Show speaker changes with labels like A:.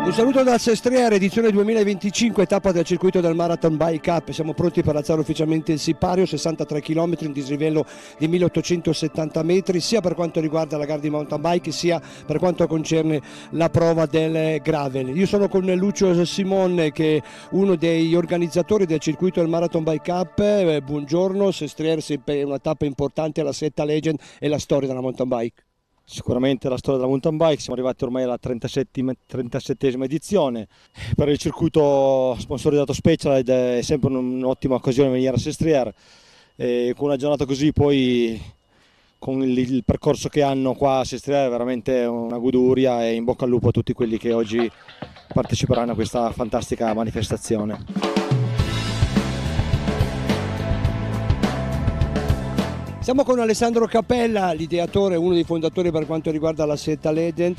A: Un saluto dal Sestriere, edizione 2025, tappa del circuito del Marathon Bike Up. Siamo pronti per alzare ufficialmente il sipario, 63 km, un dislivello di 1870 metri, sia per quanto riguarda la gara di mountain bike, sia per quanto concerne la prova del gravel. Io sono con Lucio Simon, che è uno degli organizzatori del circuito del Marathon Bike Up. Buongiorno, Sestriere sempre una tappa importante, la Setta Legend e la storia della mountain bike.
B: Sicuramente la storia della mountain bike, siamo arrivati ormai alla 37esima edizione. Per il circuito sponsorizzato Special ed è sempre un'ottima occasione venire a Sestriere. E con una giornata così poi, con il percorso che hanno qua a Sestriere, è veramente una goduria, e in bocca al lupo a tutti quelli che oggi parteciperanno a questa fantastica manifestazione.
A: Siamo con Alessandro Capella, l'ideatore, uno dei fondatori per quanto riguarda la Setta Legend.